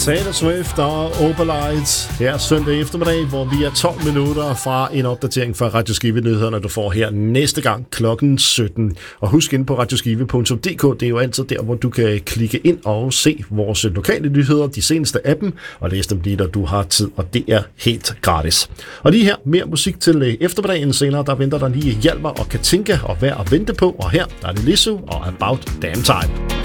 Taylor Swift og Opalite her søndag eftermiddag, hvor vi er 12 minutter fra en opdatering fra Radioskive-nyhederne, du får her næste gang klokken 17. Og husk ind på radioskive.dk, det er jo altid der, hvor du kan klikke ind og se vores lokale nyheder, de seneste af dem, og læse dem lige, når du har tid, og det er helt gratis. Og lige her, mere musik til eftermiddagen senere, der venter der lige Hjalmar og Katinka og Værd at vente på, og her der er det Lizzo og About Damn Time.